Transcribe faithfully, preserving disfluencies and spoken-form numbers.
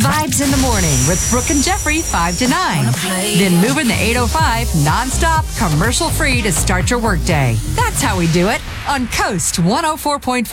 Vibes in the morning with Brooke and Jeffrey, five to nine. Then moving the eight oh five nonstop, commercial free to start your workday. That's how we do it on Coast one oh four point five.